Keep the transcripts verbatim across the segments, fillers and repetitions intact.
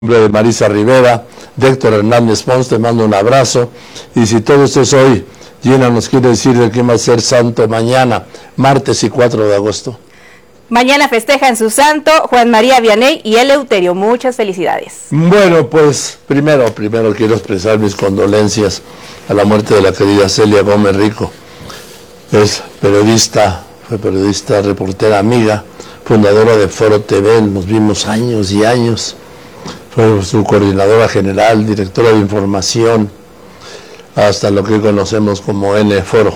de Marisa Rivera, de Héctor Hernández Pons, te mando un abrazo. Y si todo esto es hoy, Gina nos quiere decir de quién va a ser santo mañana, martes y cuatro de agosto. Mañana festejan su santo Juan María Vianney y Eleuterio. Muchas felicidades. Bueno, pues primero, primero quiero expresar mis condolencias a la muerte de la querida Celia Gómez Rico. Es periodista, fue periodista, reportera, amiga, fundadora de Foro T V, nos vimos años y años. Fue su coordinadora general, directora de información, hasta lo que conocemos como N Foro.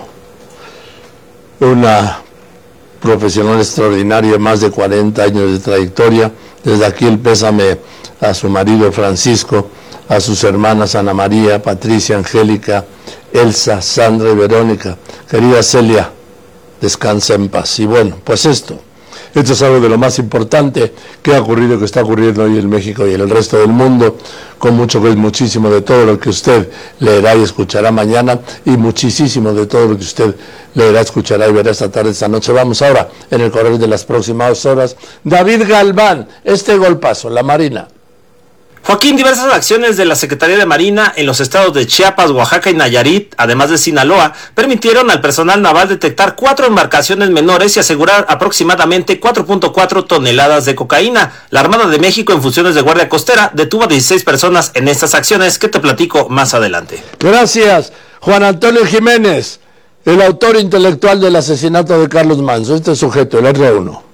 Una profesional extraordinaria, más de cuarenta años de trayectoria. Desde aquí el pésame a su marido Francisco, a sus hermanas Ana María, Patricia, Angélica, Elsa, Sandra y Verónica. Querida Celia, descansa en paz. Y bueno, pues esto. Esto es algo de lo más importante que ha ocurrido, que está ocurriendo hoy en México y en el resto del mundo, con mucho que es muchísimo de todo lo que usted leerá y escuchará mañana, y muchísimo de todo lo que usted leerá, escuchará y verá esta tarde, esta noche. Vamos ahora, en el correr de las próximas horas, David Galván, este golpazo, la Marina. Joaquín, diversas acciones de la Secretaría de Marina en los estados de Chiapas, Oaxaca y Nayarit, además de Sinaloa, permitieron al personal naval detectar cuatro embarcaciones menores y asegurar aproximadamente cuatro punto cuatro toneladas de cocaína. La Armada de México, en funciones de Guardia Costera, detuvo a dieciséis personas en estas acciones, que te platico más adelante. Gracias, Juan Antonio Jiménez, el autor intelectual del asesinato de Carlos Manzo. Este sujeto, el R uno.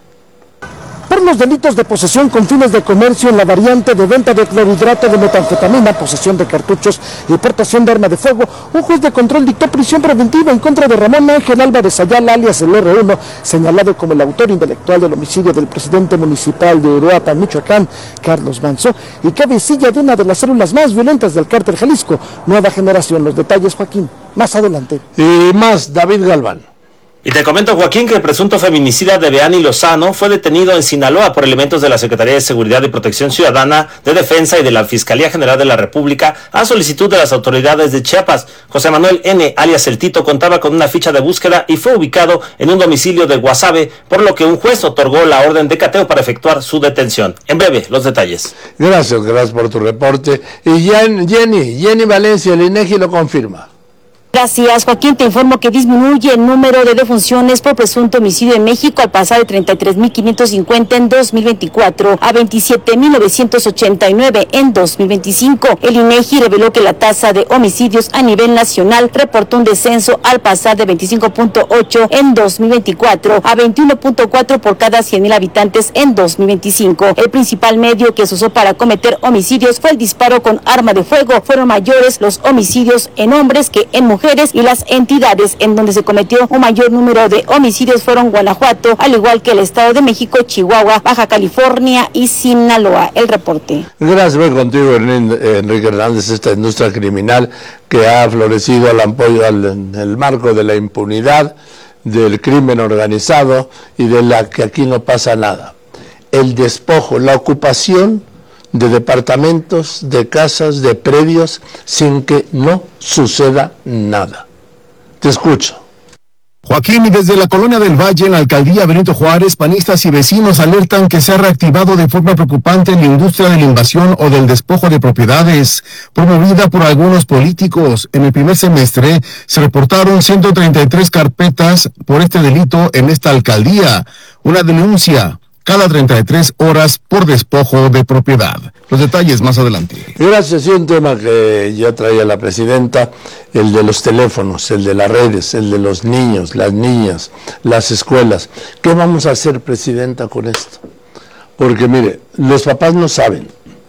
Por los delitos de posesión con fines de comercio en la variante de venta de clorhidrato de metanfetamina, posesión de cartuchos y portación de arma de fuego, un juez de control dictó prisión preventiva en contra de Ramón Ángel Álvarez Ayala, alias el R uno, señalado como el autor intelectual del homicidio del presidente municipal de Uruapan, Michoacán, Carlos Manzo, y cabecilla de una de las células más violentas del cártel Jalisco, Nueva Generación. Los detalles, Joaquín, más adelante. Y más, David Galván. Y te comento, Joaquín, que el presunto feminicida de Beani Lozano fue detenido en Sinaloa por elementos de la Secretaría de Seguridad y Protección Ciudadana, de Defensa y de la Fiscalía General de la República a solicitud de las autoridades de Chiapas. José Manuel N., alias El Tito, contaba con una ficha de búsqueda y fue ubicado en un domicilio de Guasave, por lo que un juez otorgó la orden de cateo para efectuar su detención. En breve, los detalles. Gracias, gracias por tu reporte. Y Jenny, Jenny Valencia, el INEGI lo confirma. Gracias, Joaquín. Te informo que disminuye el número de defunciones por presunto homicidio en México al pasar de treinta y tres mil quinientos cincuenta en dos mil veinticuatro a veintisiete mil novecientos ochenta y nueve en dos mil veinticinco. El INEGI reveló que la tasa de homicidios a nivel nacional reportó un descenso al pasar de veinticinco punto ocho en dos mil veinticuatro a veintiuno punto cuatro por cada cien mil habitantes en dos mil veinticinco. El principal medio que se usó para cometer homicidios fue el disparo con arma de fuego. Fueron mayores los homicidios en hombres que en mujeres, y las entidades en donde se cometió un mayor número de homicidios fueron Guanajuato, al igual que el Estado de México, Chihuahua, Baja California y Sinaloa. El reporte. Gracias, voy contigo, Enrique Hernández. Esta industria criminal que ha florecido al apoyo al, en el marco de la impunidad, del crimen organizado y de la que aquí no pasa nada. El despojo, la ocupación de departamentos, de casas, de predios, sin que no suceda nada. Te escucho. Joaquín, y desde la Colonia del Valle, en la alcaldía Benito Juárez, panistas y vecinos alertan que se ha reactivado de forma preocupante la industria de la invasión o del despojo de propiedades, promovida por algunos políticos. En el primer semestre se reportaron ciento treinta y tres carpetas por este delito en esta alcaldía, una denuncia cada treinta y tres horas por despojo de propiedad. Los detalles más adelante. Gracias. Y un tema que ya traía la presidenta, el de los teléfonos, el de las redes, el de los niños, las niñas, las escuelas. ¿Qué vamos a hacer, presidenta, con esto? Porque mire, los papás no saben,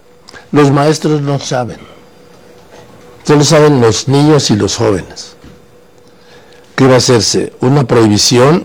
los maestros no saben, solo saben los niños y los jóvenes. ¿Qué va a hacerse? ¿Una prohibición?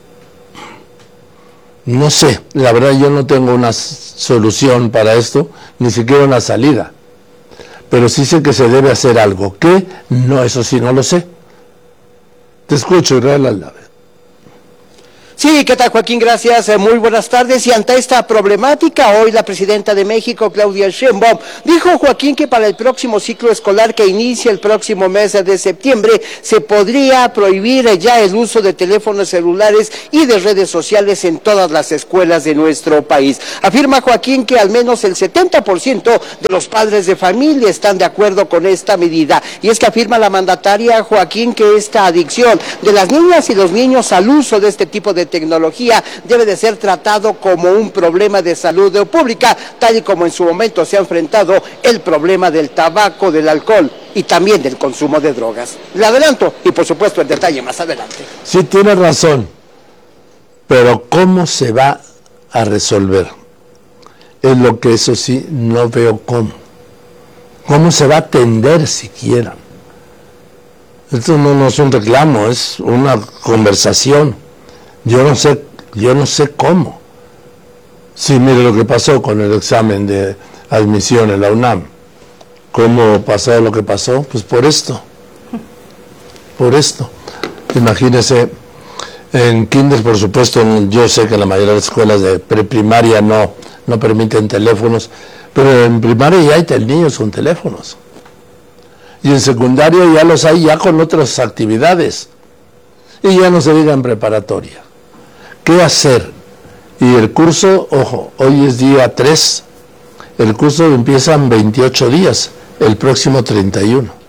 No sé, la verdad yo no tengo una solución para esto, ni siquiera una salida, pero sí sé que se debe hacer algo. ¿Qué? No, eso sí no lo sé. Te escucho, Israel Aldave. Sí, ¿qué tal, Joaquín? Gracias, eh, muy buenas tardes. Y ante esta problemática, hoy la presidenta de México, Claudia Sheinbaum, dijo, Joaquín, que para el próximo ciclo escolar que inicia el próximo mes de septiembre, se podría prohibir eh, ya el uso de teléfonos celulares y de redes sociales en todas las escuelas de nuestro país. Afirma Joaquín que al menos el setenta por ciento de los padres de familia están de acuerdo con esta medida. Y es que afirma la mandataria, Joaquín, que esta adicción de las niñas y los niños al uso de este tipo de tecnología debe de ser tratado como un problema de salud pública, tal y como en su momento se ha enfrentado el problema del tabaco, del alcohol y también del consumo de drogas. Le adelanto y por supuesto el detalle más adelante. Sí, tiene razón, pero ¿cómo se va a resolver? Es lo que eso sí no veo cómo. ¿Cómo se va a atender siquiera? Esto no, no es un reclamo, es una conversación. Yo no sé, yo no sé cómo. Sí, mire lo que pasó con el examen de admisión en la UNAM. ¿Cómo pasó lo que pasó? Pues por esto. Por esto. Imagínese, en kinder, por supuesto, yo sé que la mayoría de las escuelas de preprimaria no, no permiten teléfonos, pero en primaria ya hay niños con teléfonos. Y en secundaria ya los hay ya con otras actividades. Y ya no se diga en preparatoria. ¿Qué hacer? Y el curso, ojo, hoy es día tres, el curso empieza en veintiocho días, el próximo treinta y uno.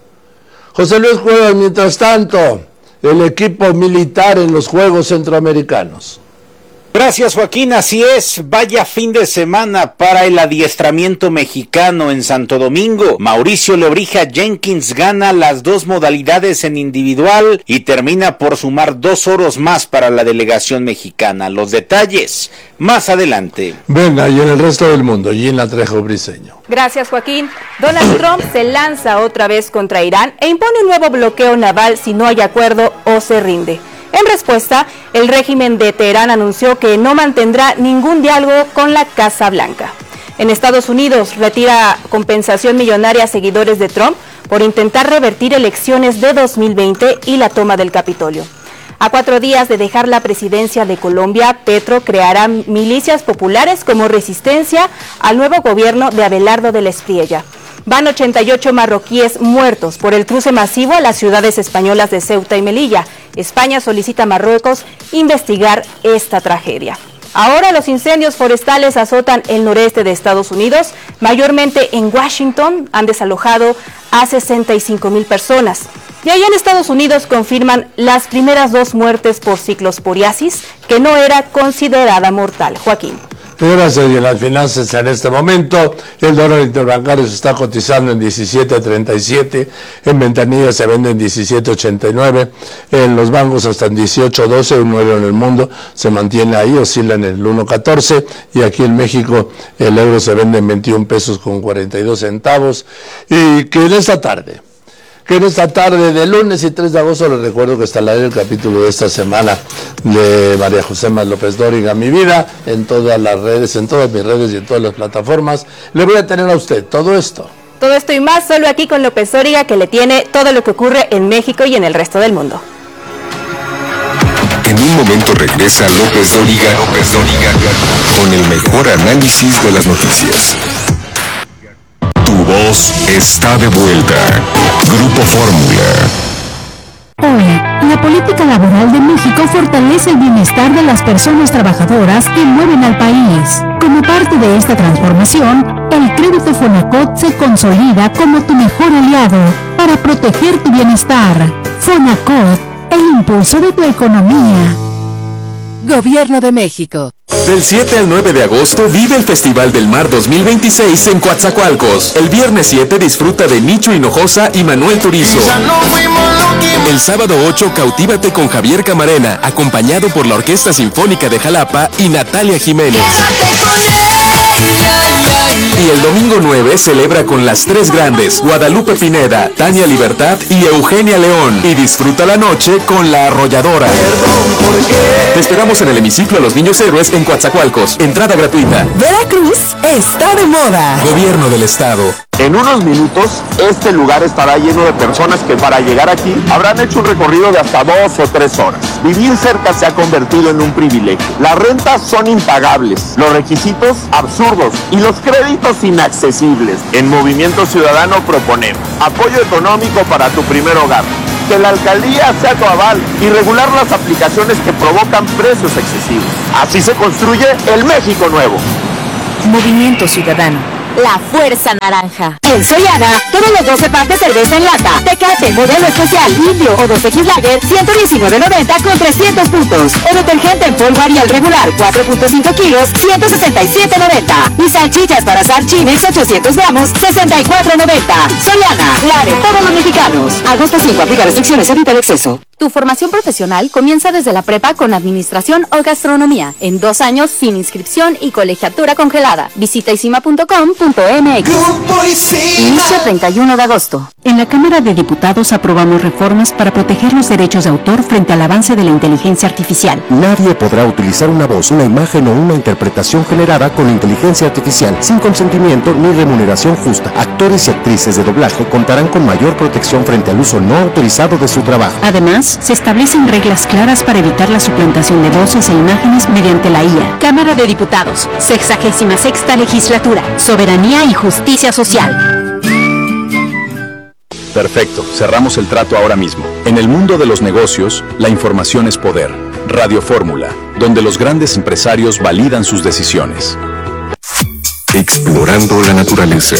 José Luis Cuevas, mientras tanto, el equipo militar en los Juegos Centroamericanos. Gracias, Joaquín, así es, vaya fin de semana para el adiestramiento mexicano en Santo Domingo. Mauricio Lebrija Jenkins gana las dos modalidades en individual y termina por sumar dos oros más para la delegación mexicana. Los detalles más adelante. Venga, y en el resto del mundo, Gina Trejo Briceño. Gracias, Joaquín. Donald Trump se lanza otra vez contra Irán e impone un nuevo bloqueo naval si no hay acuerdo o se rinde. En respuesta, el régimen de Teherán anunció que no mantendrá ningún diálogo con la Casa Blanca. En Estados Unidos, retira compensación millonaria a seguidores de Trump por intentar revertir elecciones de dos mil veinte y la toma del Capitolio. A cuatro días de dejar la presidencia de Colombia, Petro creará milicias populares como resistencia al nuevo gobierno de Abelardo de la Espriella. Van ochenta y ocho marroquíes muertos por el cruce masivo a las ciudades españolas de Ceuta y Melilla. España solicita a Marruecos investigar esta tragedia. Ahora los incendios forestales azotan el noreste de Estados Unidos, mayormente en Washington, han desalojado a sesenta y cinco mil personas. Y allá en Estados Unidos confirman las primeras dos muertes por ciclosporiasis, que no era considerada mortal. Joaquín. Gracias. Y en las finanzas en este momento, el dólar interbancario se está cotizando en diecisiete treinta y siete, en ventanilla se vende en diecisiete ochenta y nueve, en los bancos hasta en dieciocho doce, un euro en el mundo se mantiene ahí, oscila en el uno catorce, y aquí en México el euro se vende en veintiún pesos con cuarenta y dos centavos, y que en esta tarde, que en esta tarde de lunes y tres de agosto, les recuerdo que está al aire el capítulo de esta semana de María José Más López Dóriga, Mi Vida, en todas las redes, en todas mis redes y en todas las plataformas. Le voy a tener a usted todo esto. Todo esto y más solo aquí con López Dóriga, que le tiene todo lo que ocurre en México y en el resto del mundo. En un momento regresa López Dóriga, López Dóriga, con el mejor análisis de las noticias. Tu voz está de vuelta. Grupo Fórmula. Hoy, la política laboral de México fortalece el bienestar de las personas trabajadoras que mueven al país. Como parte de esta transformación, el crédito Fonacot se consolida como tu mejor aliado para proteger tu bienestar. Fonacot, el impulso de tu economía. Gobierno de México. Del siete al nueve de agosto vive el Festival del Mar dos mil veintiséis en Coatzacoalcos. El viernes siete disfruta de Nicho Hinojosa y Manuel Turizo. El sábado ocho cautívate con Javier Camarena, acompañado por la Orquesta Sinfónica de Jalapa y Natalia Jiménez. Y el domingo nueve celebra con las tres grandes, Guadalupe Pineda, Tania Libertad y Eugenia León. Y disfruta la noche con La Arrolladora. Te esperamos en el hemiciclo a los Niños Héroes en Coatzacoalcos. Entrada gratuita. Veracruz está de moda. Gobierno del Estado. En unos minutos, este lugar estará lleno de personas que para llegar aquí habrán hecho un recorrido de hasta dos o tres horas. Vivir cerca se ha convertido en un privilegio. Las rentas son impagables, los requisitos absurdos y los créditos inaccesibles. En Movimiento Ciudadano proponemos apoyo económico para tu primer hogar, que la alcaldía sea tu aval y regular las aplicaciones que provocan precios excesivos. Así se construye el México nuevo. Movimiento Ciudadano. La Fuerza Naranja. En Soriana, todos los doce packs de cerveza en lata, Tecate, modelo especial, indio o dos equis Lager, ciento diecinueve noventa con trescientos puntos. O detergente en polvo Ariel regular, cuatro punto cinco kilos, ciento sesenta y siete noventa. Y salchichas para asar Chimex ochocientos gramos, sesenta y cuatro noventa. Soriana, la de todos los mexicanos. Agosto cinco, aplica restricciones, evita el exceso. Tu formación profesional comienza desde la prepa con administración o gastronomía. En dos años sin inscripción y colegiatura congelada. Visita isima punto com punto m x. Inicio treinta y uno de agosto. En la Cámara de Diputados aprobamos reformas para proteger los derechos de autor frente al avance de la inteligencia artificial. Nadie podrá utilizar una voz, una imagen o una interpretación generada con inteligencia artificial sin consentimiento ni remuneración justa. Actores y actrices de doblaje contarán con mayor protección frente al uso no autorizado de su trabajo. Además, se establecen reglas claras para evitar la suplantación de voces e imágenes mediante la I A. Cámara de Diputados, sexagésima sexta legislatura, soberanía y justicia social. Perfecto, cerramos el trato ahora mismo. En el mundo de los negocios, la información es poder. Radio Fórmula, donde los grandes empresarios validan sus decisiones. Explorando la naturaleza.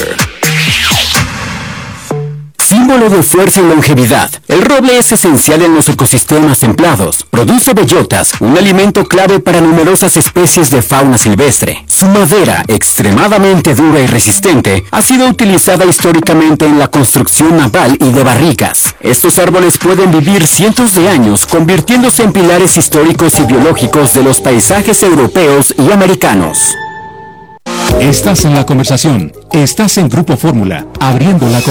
Símbolo de fuerza y longevidad, el roble es esencial en los ecosistemas templados. Produce bellotas, un alimento clave para numerosas especies de fauna silvestre. Su madera, extremadamente dura y resistente, ha sido utilizada históricamente en la construcción naval y de barricas. Estos árboles pueden vivir cientos de años, convirtiéndose en pilares históricos y biológicos de los paisajes europeos y americanos. Estás en la conversación. Estás en Grupo Fórmula, abriendo la conversación.